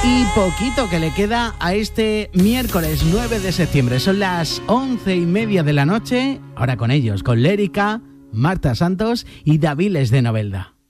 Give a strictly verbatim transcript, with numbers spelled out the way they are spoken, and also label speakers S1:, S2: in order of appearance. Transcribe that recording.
S1: Y poquito que le queda a este miércoles nueve de septiembre. Son las once y media de la noche. Ahora con ellos, con Lérica, Marta Santos y Daviles de Novelda.